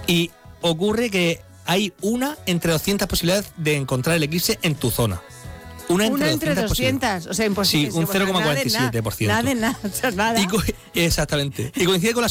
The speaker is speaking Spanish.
Y ocurre que hay una entre 200 posibilidades de encontrar el eclipse en tu zona. Una entre 200. O sea, imposible. Sí, un 0,47%. Nada. Exactamente. Y coincide con la